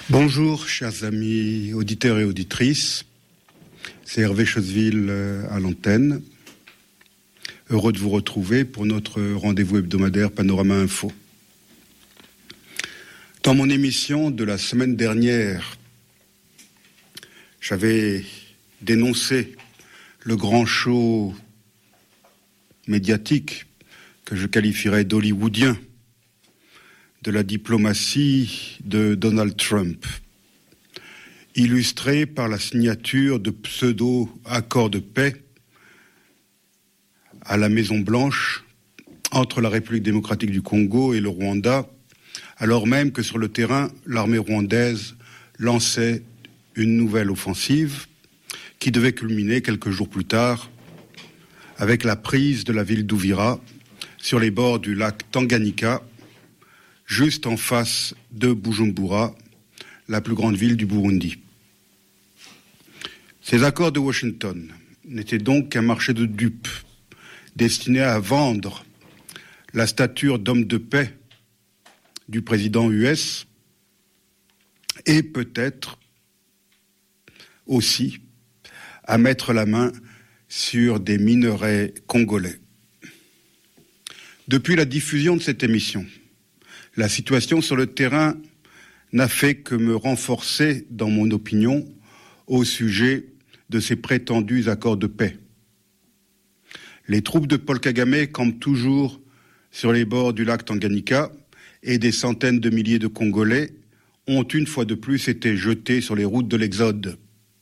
Bonjour, chers amis auditeurs et auditrices. C'est Hervé Choseville à l'antenne. Heureux de vous retrouver pour notre rendez-vous hebdomadaire Panorama Info. Dans mon émission de la semaine dernière, j'avais dénoncé le grand show médiatique que je qualifierais d'hollywoodien de la diplomatie de Donald Trump, illustré par la signature de pseudo-accords de paix à la Maison-Blanche entre la République démocratique du Congo et le Rwanda, alors même que sur le terrain, l'armée rwandaise lançait une nouvelle offensive qui devait culminer quelques jours plus tard avec la prise de la ville d'Uvira sur les bords du lac Tanganyika, juste en face de Bujumbura, la plus grande ville du Burundi. Ces accords de Washington n'étaient donc qu'un marché de dupes, destiné à vendre la stature d'homme de paix du président US et peut-être aussi à mettre la main sur des minerais congolais. Depuis la diffusion de cette émission, la situation sur le terrain n'a fait que me renforcer dans mon opinion au sujet de ces prétendus accords de paix. Les troupes de Paul Kagame campent toujours sur les bords du lac Tanganyika et des centaines de milliers de Congolais ont une fois de plus été jetés sur les routes de l'exode.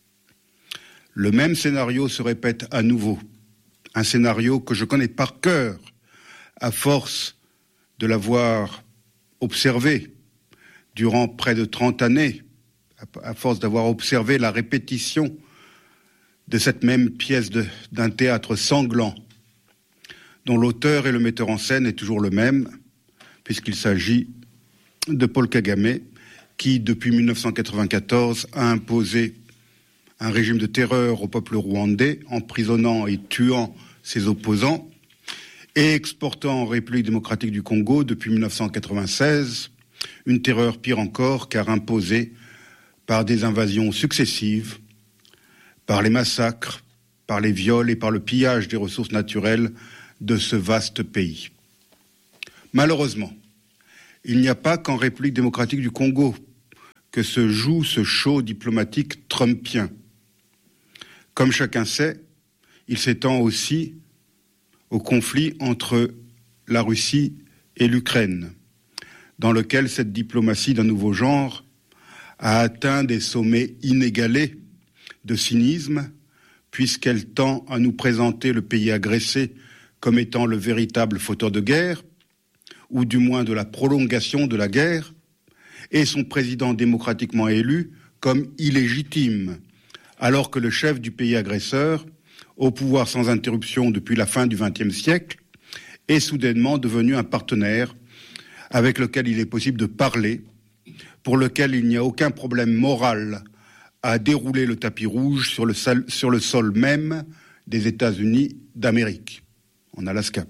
Le même scénario se répète à nouveau, un scénario que je connais par cœur à force de l'avoir observé durant près de 30 années, à force d'avoir observé la répétition de cette même pièce d'un théâtre sanglant, dont l'auteur et le metteur en scène est toujours le même, puisqu'il s'agit de Paul Kagame, qui, depuis 1994, a imposé un régime de terreur au peuple rwandais, emprisonnant et tuant ses opposants, et exportant en République démocratique du Congo, depuis 1996, une terreur pire encore, car imposée par des invasions successives, par les massacres, par les viols et par le pillage des ressources naturelles de ce vaste pays. Malheureusement, il n'y a pas qu'en République démocratique du Congo que se joue ce show diplomatique trumpien. Comme chacun sait, il s'étend aussi au conflit entre la Russie et l'Ukraine, dans lequel cette diplomatie d'un nouveau genre a atteint des sommets inégalés de cynisme, puisqu'elle tend à nous présenter le pays agressé comme étant le véritable fauteur de guerre, ou du moins de la prolongation de la guerre, et son président démocratiquement élu comme illégitime, alors que le chef du pays agresseur, au pouvoir sans interruption depuis la fin du XXe siècle, est soudainement devenu un partenaire avec lequel il est possible de parler, pour lequel il n'y a aucun problème moral à dérouler le tapis rouge sur le sol même des États-Unis d'Amérique, en Alaska.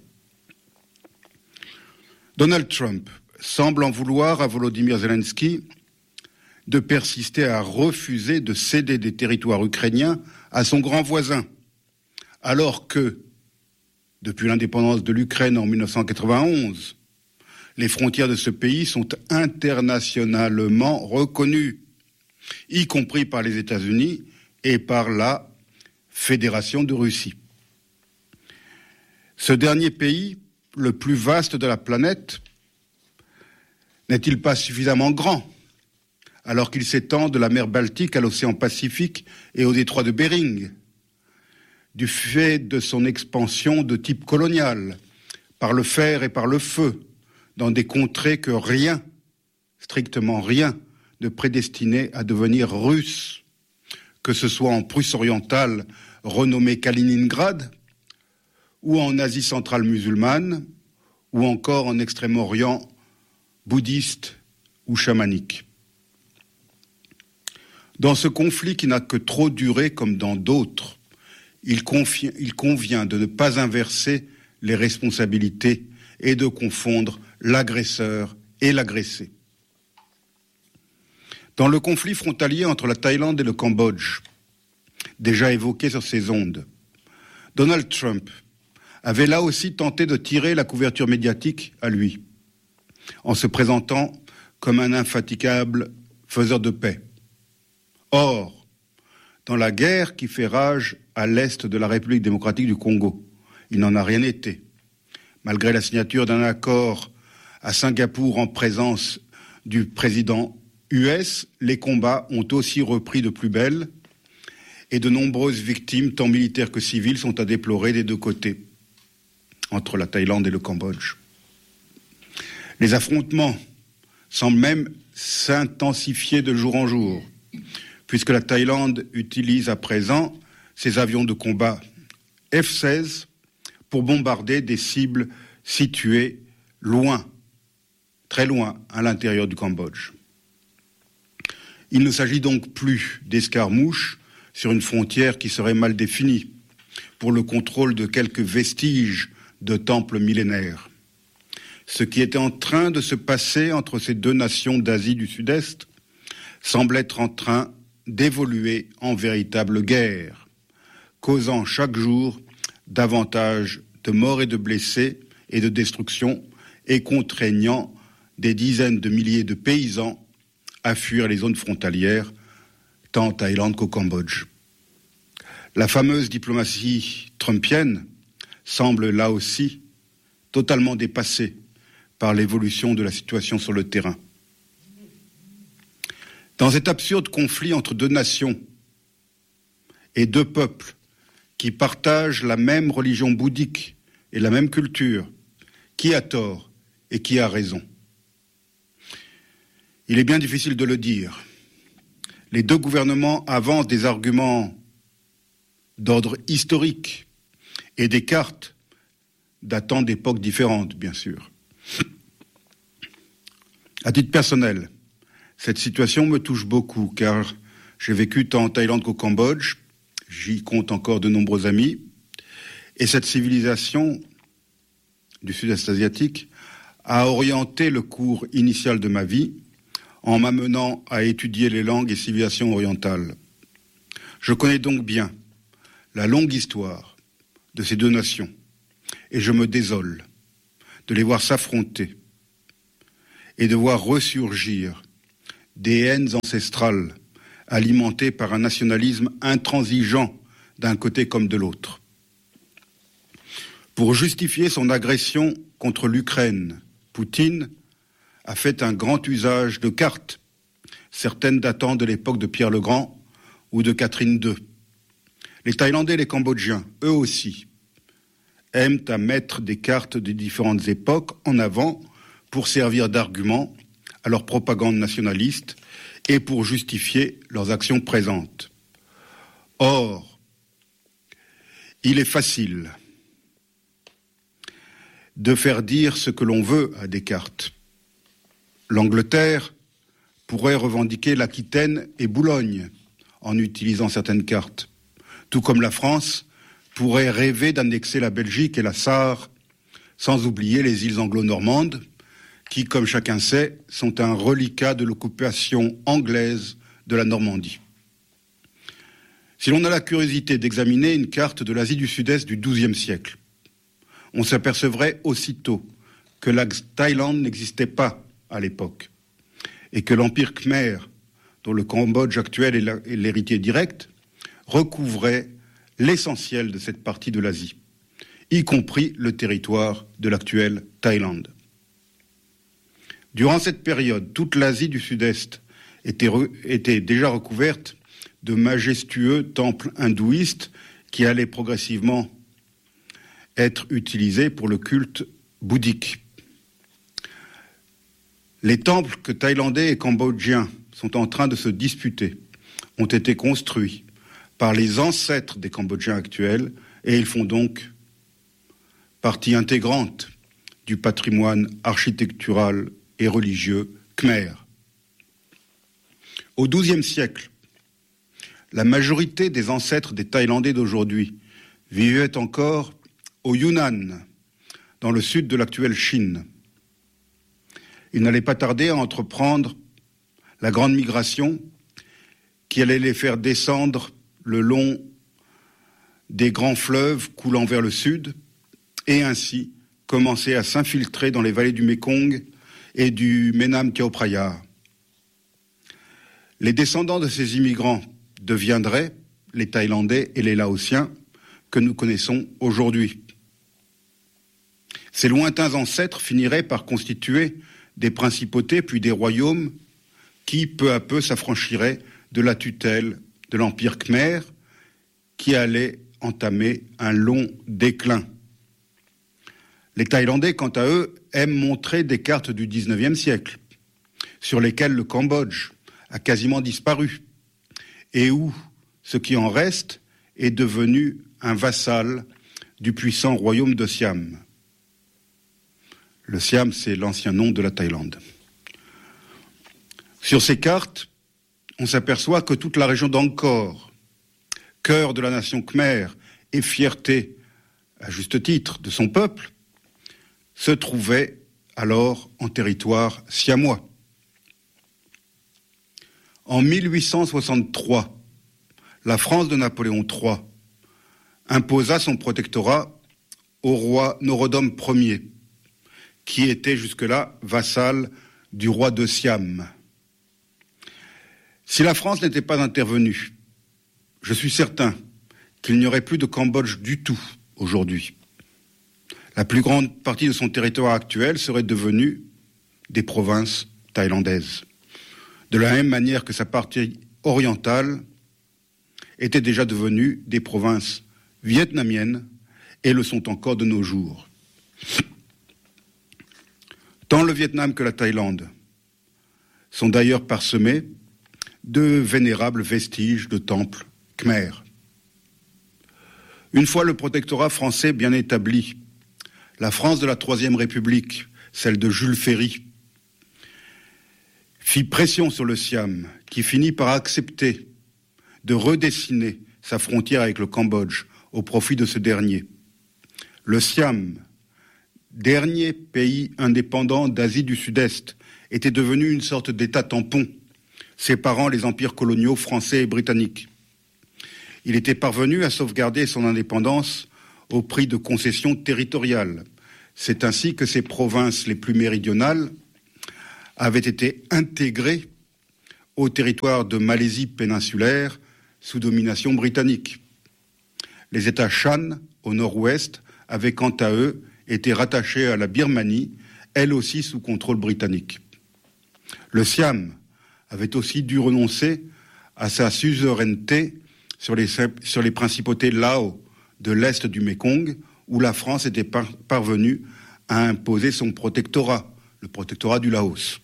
Donald Trump semble en vouloir à Volodymyr Zelensky de persister à refuser de céder des territoires ukrainiens à son grand voisin, alors que, depuis l'indépendance de l'Ukraine en 1991, les frontières de ce pays sont internationalement reconnues, y compris par les États-Unis et par la Fédération de Russie. Ce dernier pays, le plus vaste de la planète, n'est-il pas suffisamment grand, alors qu'il s'étend de la mer Baltique à l'océan Pacifique et au détroit de Bering, du fait de son expansion de type colonial, par le fer et par le feu, dans des contrées que rien, strictement rien, ne prédestinait à devenir russes, que ce soit en Prusse orientale, renommée Kaliningrad, ou en Asie centrale musulmane, ou encore en Extrême-Orient bouddhiste ou chamanique. Dans ce conflit qui n'a que trop duré comme dans d'autres, il convient de ne pas inverser les responsabilités et de confondre l'agresseur et l'agressé. Dans le conflit frontalier entre la Thaïlande et le Cambodge, déjà évoqué sur ces ondes, Donald Trump avait là aussi tenté de tirer la couverture médiatique à lui, en se présentant comme un infatigable faiseur de paix. Or, dans la guerre qui fait rage à l'est de la République démocratique du Congo, il n'en a rien été. Malgré la signature d'un accord à Singapour en présence du président US, les combats ont aussi repris de plus belle et de nombreuses victimes, tant militaires que civiles, sont à déplorer des deux côtés, entre la Thaïlande et le Cambodge. Les affrontements semblent même s'intensifier de jour en jour, puisque la Thaïlande utilise à présent ses avions de combat F-16 pour bombarder des cibles situées loin, très loin, à l'intérieur du Cambodge. Il ne s'agit donc plus d'escarmouches sur une frontière qui serait mal définie pour le contrôle de quelques vestiges de temples millénaires. Ce qui était en train de se passer entre ces deux nations d'Asie du Sud-Est semble être en train d'évoluer en véritable guerre, causant chaque jour davantage de morts et de blessés et de destruction et contraignant des dizaines de milliers de paysans à fuir les zones frontalières, tant en Thaïlande qu'au Cambodge. La fameuse diplomatie trumpienne semble là aussi totalement dépassée par l'évolution de la situation sur le terrain. Dans cet absurde conflit entre deux nations et deux peuples qui partagent la même religion bouddhique et la même culture, qui a tort et qui a raison? Il est bien difficile de le dire. Les deux gouvernements avancent des arguments d'ordre historique et des cartes datant d'époques différentes, bien sûr. À titre personnel, cette situation me touche beaucoup, car j'ai vécu tant en Thaïlande qu'au Cambodge, j'y compte encore de nombreux amis, et cette civilisation du sud-est asiatique a orienté le cours initial de ma vie en m'amenant à étudier les langues et civilisations orientales. Je connais donc bien la longue histoire de ces deux nations, et je me désole de les voir s'affronter et de voir ressurgir des haines ancestrales alimentées par un nationalisme intransigeant d'un côté comme de l'autre. Pour justifier son agression contre l'Ukraine, Poutine a fait un grand usage de cartes, certaines datant de l'époque de Pierre le Grand ou de Catherine II. Les Thaïlandais et les Cambodgiens, eux aussi, aiment à mettre des cartes de différentes époques en avant pour servir d'argument à leur propagande nationaliste et pour justifier leurs actions présentes. Or, il est facile de faire dire ce que l'on veut à des cartes. L'Angleterre pourrait revendiquer l'Aquitaine et Boulogne en utilisant certaines cartes, tout comme la France pourrait rêver d'annexer la Belgique et la Sarre, sans oublier les îles anglo-normandes, qui, comme chacun sait, sont un reliquat de l'occupation anglaise de la Normandie. Si l'on a la curiosité d'examiner une carte de l'Asie du Sud-Est du XIIe siècle, on s'apercevrait aussitôt que la Thaïlande n'existait pas à l'époque et que l'empire khmer, dont le Cambodge actuel est l'héritier direct, recouvrait l'essentiel de cette partie de l'Asie, y compris le territoire de l'actuelle Thaïlande. Durant cette période, toute l'Asie du Sud-Est était déjà recouverte de majestueux temples hindouistes qui allaient progressivement être utilisés pour le culte bouddhique. Les temples que Thaïlandais et Cambodgiens sont en train de se disputer ont été construits par les ancêtres des Cambodgiens actuels et ils font donc partie intégrante du patrimoine architectural et religieux khmer. Au XIIe siècle, la majorité des ancêtres des Thaïlandais d'aujourd'hui vivaient encore au Yunnan, dans le sud de l'actuelle Chine. Ils n'allaient pas tarder à entreprendre la grande migration qui allait les faire descendre le long des grands fleuves coulant vers le sud et ainsi commencer à s'infiltrer dans les vallées du Mékong et du Menam Chao Phraya. Les descendants de ces immigrants deviendraient les Thaïlandais et les Laotiens que nous connaissons aujourd'hui. Ces lointains ancêtres finiraient par constituer des principautés puis des royaumes qui, peu à peu, s'affranchiraient de la tutelle de l'Empire khmer qui allait entamer un long déclin. Les Thaïlandais, quant à eux, aiment montrer des cartes du XIXe siècle sur lesquelles le Cambodge a quasiment disparu et où ce qui en reste est devenu un vassal du puissant royaume de Siam. Le Siam, c'est l'ancien nom de la Thaïlande. Sur ces cartes, on s'aperçoit que toute la région d'Angkor, cœur de la nation khmer et fierté, à juste titre, de son peuple, se trouvait alors en territoire siamois. En 1863, la France de Napoléon III imposa son protectorat au roi Norodom Ier, qui était jusque-là vassal du roi de Siam. Si la France n'était pas intervenue, je suis certain qu'il n'y aurait plus de Cambodge du tout aujourd'hui. La plus grande partie de son territoire actuel serait devenue des provinces thaïlandaises. De la même manière que sa partie orientale était déjà devenue des provinces vietnamiennes et le sont encore de nos jours. Tant le Vietnam que la Thaïlande sont d'ailleurs parsemés de vénérables vestiges de temples khmers. Une fois le protectorat français bien établi, la France de la Troisième République, celle de Jules Ferry, fit pression sur le Siam, qui finit par accepter de redessiner sa frontière avec le Cambodge au profit de ce dernier. Le Siam, dernier pays indépendant d'Asie du Sud-Est, était devenu une sorte d'État tampon, séparant les empires coloniaux français et britanniques. Il était parvenu à sauvegarder son indépendance au prix de concessions territoriales. C'est ainsi que ces provinces les plus méridionales avaient été intégrées au territoire de Malaisie péninsulaire sous domination britannique. Les États Shan, au nord-ouest, avaient quant à eux été rattachés à la Birmanie, elle aussi sous contrôle britannique. Le Siam avait aussi dû renoncer à sa suzeraineté sur les principautés Lao de l'est du Mékong, où la France était parvenue à imposer son protectorat, le protectorat du Laos.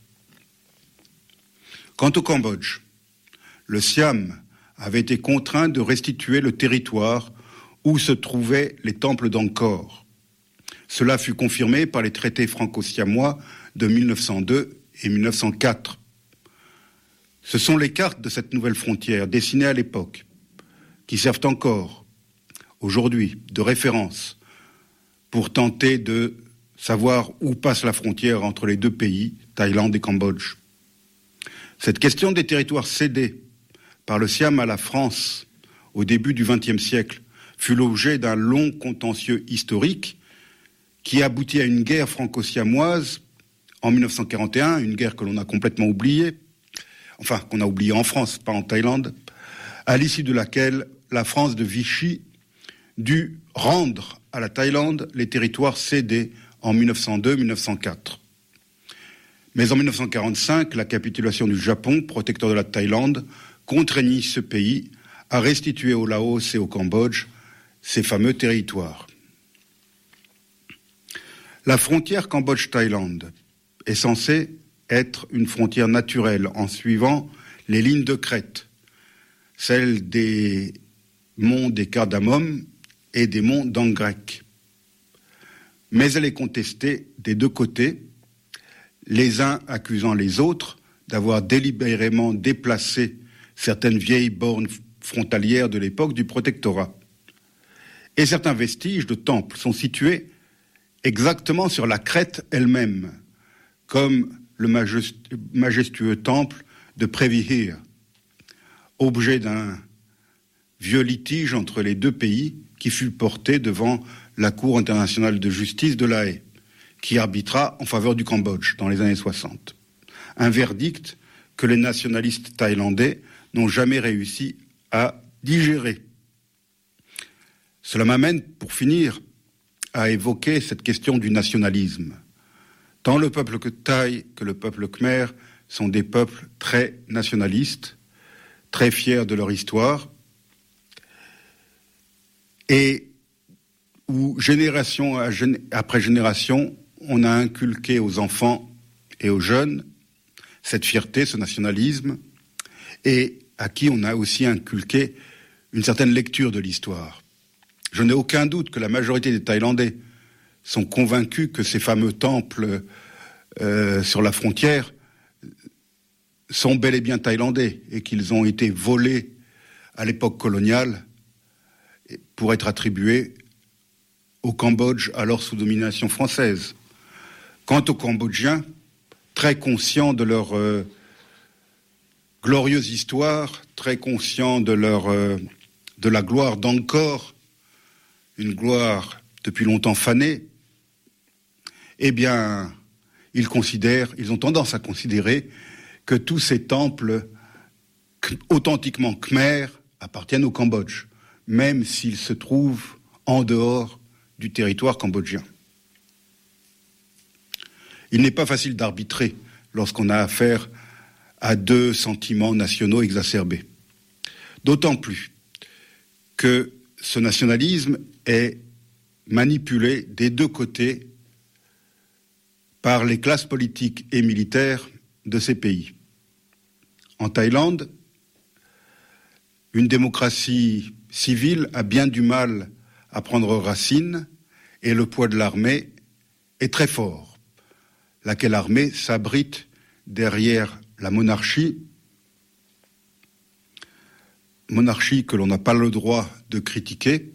Quant au Cambodge, le Siam avait été contraint de restituer le territoire où se trouvaient les temples d'Angkor. Cela fut confirmé par les traités franco-siamois de 1902 et 1904. Ce sont les cartes de cette nouvelle frontière, dessinées à l'époque, qui servent encore, aujourd'hui, de référence pour tenter de savoir où passe la frontière entre les deux pays, Thaïlande et Cambodge. Cette question des territoires cédés par le Siam à la France au début du XXe siècle fut l'objet d'un long contentieux historique qui aboutit à une guerre franco-siamoise en 1941, une guerre que l'on a complètement oubliée, enfin qu'on a oubliée en France, pas en Thaïlande, à l'issue de laquelle la France de Vichy dut rendre à la Thaïlande les territoires cédés en 1902-1904. Mais en 1945, la capitulation du Japon, protecteur de la Thaïlande, contraignit ce pays à restituer au Laos et au Cambodge ces fameux territoires. La frontière Cambodge-Thaïlande est censée être une frontière naturelle en suivant les lignes de crête, celles des monts des Cardamom et des monts d'Angrek. Mais elle est contestée des deux côtés, les uns accusant les autres d'avoir délibérément déplacé certaines vieilles bornes frontalières de l'époque du protectorat. Et certains vestiges de temples sont situés exactement sur la crête elle-même, comme le majestueux temple de Prévihir, objet d'un vieux litige entre les deux pays qui fut porté devant la Cour internationale de justice de La Haye, qui arbitra en faveur du Cambodge dans les années 60. Un verdict que les nationalistes thaïlandais n'ont jamais réussi à digérer. Cela m'amène, pour finir, à évoquer cette question du nationalisme. Tant le peuple thaï que le peuple khmer sont des peuples très nationalistes, très fiers de leur histoire, et où génération après génération, on a inculqué aux enfants et aux jeunes cette fierté, ce nationalisme, et à qui on a aussi inculqué une certaine lecture de l'histoire. Je n'ai aucun doute que la majorité des Thaïlandais sont convaincus que ces fameux temples sur la frontière sont bel et bien thaïlandais et qu'ils ont été volés à l'époque coloniale pour être attribués au Cambodge, alors sous domination française. Quant aux Cambodgiens, très conscients de leur glorieuse histoire, très conscients de la gloire d'Angkor, une gloire depuis longtemps fanée, eh bien, ils ont tendance à considérer que tous ces temples authentiquement khmers appartiennent au Cambodge, même s'ils se trouvent en dehors du territoire cambodgien. Il n'est pas facile d'arbitrer lorsqu'on a affaire à deux sentiments nationaux exacerbés. D'autant plus que ce nationalisme est manipulé des deux côtés par les classes politiques et militaires de ces pays. En Thaïlande, une démocratie civile a bien du mal à prendre racine et le poids de l'armée est très fort, laquelle armée s'abrite derrière la monarchie que l'on n'a pas le droit de critiquer.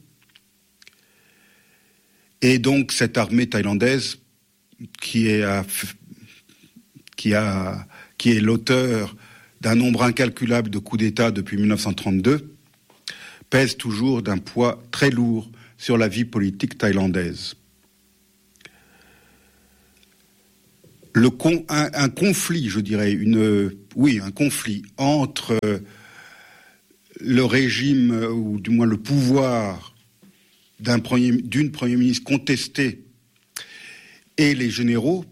Et donc cette armée thaïlandaise qui est l'auteur d'un nombre incalculable de coups d'État depuis 1932, pèse toujours d'un poids très lourd sur la vie politique thaïlandaise. Un conflit, je dirais, un conflit entre le régime, ou du moins le pouvoir d'une Premier ministre contestée et les généraux,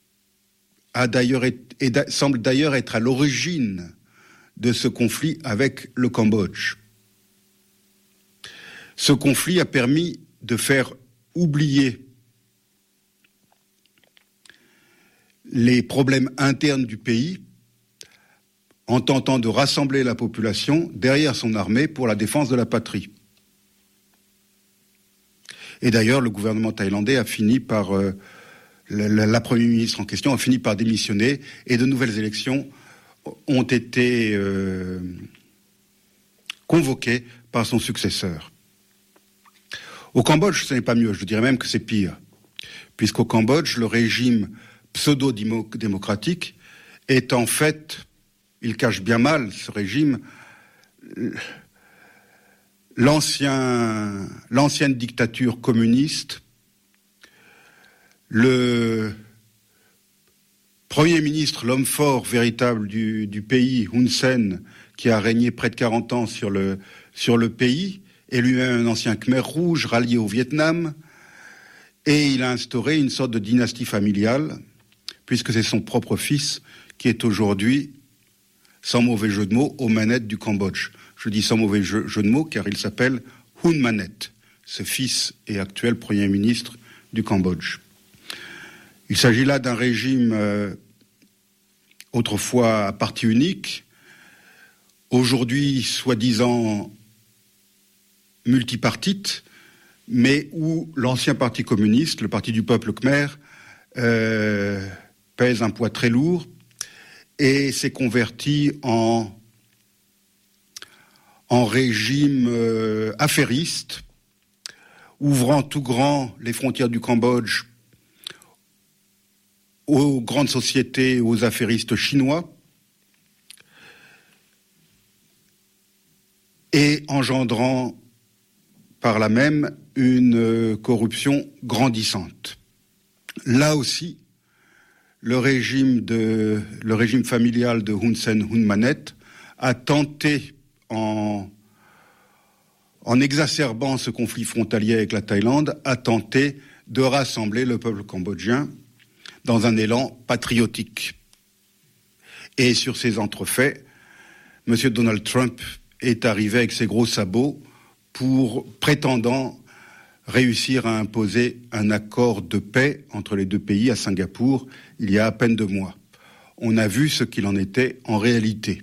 semble d'ailleurs être à l'origine de ce conflit avec le Cambodge. Ce conflit a permis de faire oublier les problèmes internes du pays en tentant de rassembler la population derrière son armée pour la défense de la patrie. Et d'ailleurs, le gouvernement thaïlandais a fini par... la Première ministre en question a fini par démissionner et de nouvelles élections ont été convoquées par son successeur. Au Cambodge, ce n'est pas mieux, je dirais même que c'est pire, puisqu'au Cambodge, le régime pseudo-démocratique est en fait, il cache bien mal ce régime, l'ancienne dictature communiste. Le Premier ministre, l'homme fort véritable du pays, Hun Sen, qui a régné près de 40 ans sur le pays, est lui-même un ancien Khmer rouge rallié au Vietnam, et il a instauré une sorte de dynastie familiale, puisque c'est son propre fils qui est aujourd'hui, sans mauvais jeu de mots, aux manettes du Cambodge. Je dis sans mauvais jeu de mots, car il s'appelle Hun Manet, ce fils et actuel Premier ministre du Cambodge. Il s'agit là d'un régime autrefois à parti unique, aujourd'hui soi-disant multipartite, mais où l'ancien parti communiste, le parti du peuple khmer, pèse un poids très lourd et s'est converti en régime affairiste, ouvrant tout grand les frontières du Cambodge aux grandes sociétés, aux affairistes chinois, et engendrant par là même une corruption grandissante. Là aussi, le régime familial de Hun Sen, Hun Manet a tenté, en exacerbant ce conflit frontalier avec la Thaïlande, a tenté de rassembler le peuple cambodgien dans un élan patriotique. Et sur ces entrefaits, M. Donald Trump est arrivé avec ses gros sabots prétendant réussir à imposer un accord de paix entre les deux pays à Singapour il y a à peine 2 mois. On a vu ce qu'il en était en réalité.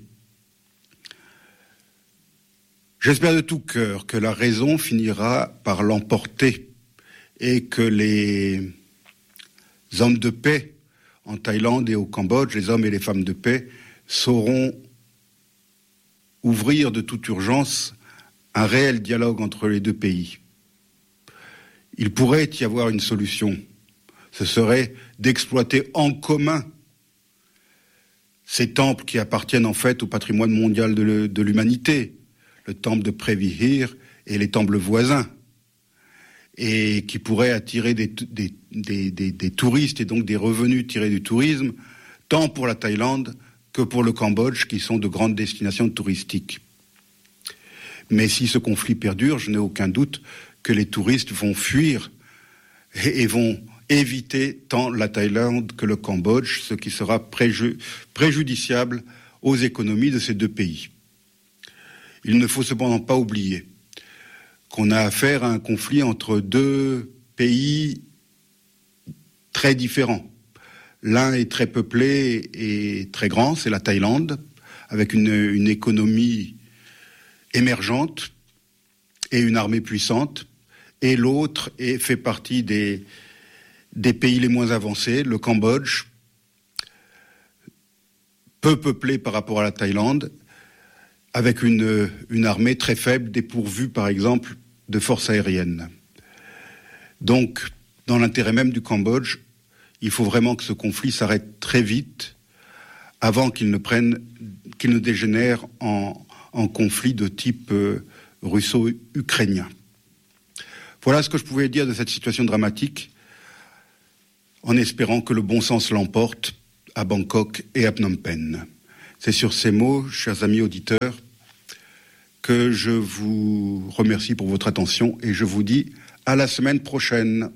J'espère de tout cœur que la raison finira par l'emporter et que les hommes de paix en Thaïlande et au Cambodge, les hommes et les femmes de paix, sauront ouvrir de toute urgence un réel dialogue entre les deux pays. Il pourrait y avoir une solution. Ce serait d'exploiter en commun ces temples qui appartiennent en fait au patrimoine mondial de l'humanité, le temple de Prévihir et les temples voisins, et qui pourraient attirer des touristes et donc des revenus tirés du tourisme, tant pour la Thaïlande que pour le Cambodge, qui sont de grandes destinations touristiques. Mais si ce conflit perdure, je n'ai aucun doute que les touristes vont fuir et vont éviter tant la Thaïlande que le Cambodge, ce qui sera préjudiciable aux économies de ces deux pays. Il ne faut cependant pas oublier qu'on a affaire à un conflit entre deux pays très différents. L'un est très peuplé et très grand, c'est la Thaïlande, avec une économie émergente et une armée puissante, et l'autre fait partie des pays les moins avancés, le Cambodge, peu peuplé par rapport à la Thaïlande, avec une armée très faible, dépourvue par exemple de forces aériennes. Donc, dans l'intérêt même du Cambodge, il faut vraiment que ce conflit s'arrête très vite, avant qu'il ne dégénère en conflit de type russo-ukrainien. Voilà ce que je pouvais dire de cette situation dramatique, en espérant que le bon sens l'emporte à Bangkok et à Phnom Penh. C'est sur ces mots, chers amis auditeurs, que je vous remercie pour votre attention et je vous dis à la semaine prochaine.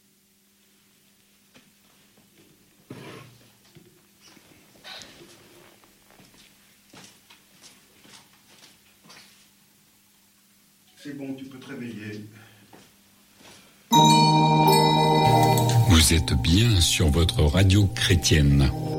C'est bon, tu peux te réveiller. Vous êtes bien sur votre radio chrétienne.